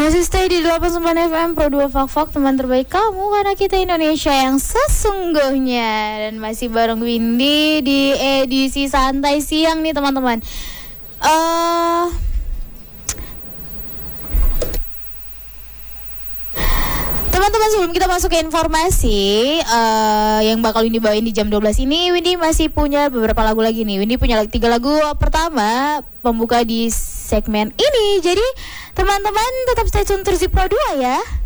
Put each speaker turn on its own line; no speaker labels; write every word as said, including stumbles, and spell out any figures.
Masih stay di delapan puluh sembilan F M Pro dua Fak-Fak, teman terbaik kamu, karena kita Indonesia yang sesungguhnya. Dan masih bareng Windy di edisi santai siang nih teman-teman. uh, Teman-teman, sebelum kita masuk ke informasi uh, yang bakal Windy bawain di jam dua belas ini, Windy masih punya beberapa lagu lagi nih. Windy punya tiga lagu pertama pembuka di segmen ini. Jadi teman-teman tetap stay tune terus di Pro dua ya.